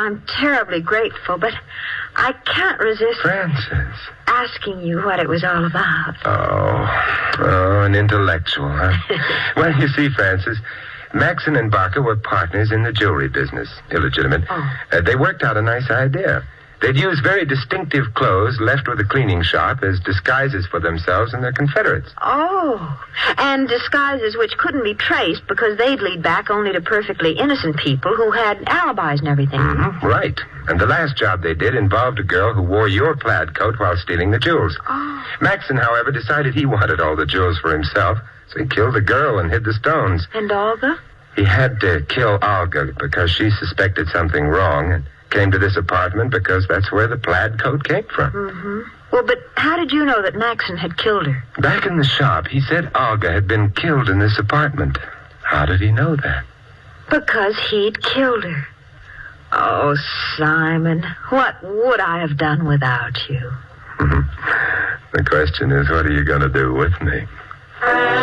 I'm terribly grateful, but I can't resist Frances. asking you what it was all about. Oh, an intellectual, huh? Well, you see, Frances, Maxon and Barker were partners in the jewelry business. Illegitimate. They worked out a nice idea. They'd use very distinctive clothes left with a cleaning shop as disguises for themselves and their confederates. Oh, and disguises which couldn't be traced because they'd lead back only to perfectly innocent people who had alibis and everything. Mm-hmm. Right. And the last job they did involved a girl who wore your plaid coat while stealing the jewels. Oh. Maxon, however, decided he wanted all the jewels for himself, so he killed the girl and hid the stones. And Olga? He had to kill Olga because she suspected something wrong and came to this apartment because that's where the plaid coat came from. Mm-hmm. Well, but how did you know that Maxon had killed her? Back in the shop, he said Olga had been killed in this apartment. How did he know that? Because he'd killed her. Oh, Simon, what would I have done without you? The question is, what are you going to do with me?